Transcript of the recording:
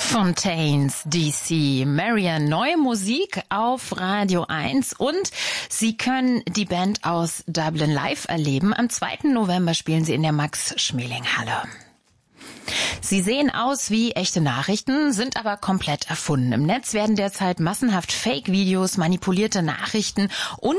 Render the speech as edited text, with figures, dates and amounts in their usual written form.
Fontaines DC, Marian, neue Musik auf Radio 1 und Sie können die Band aus Dublin live erleben. Am 2. November spielen sie in der Max-Schmeling-Halle. Sie sehen aus wie echte Nachrichten, sind aber komplett erfunden. Im Netz werden derzeit massenhaft Fake-Videos, manipulierte Nachrichten und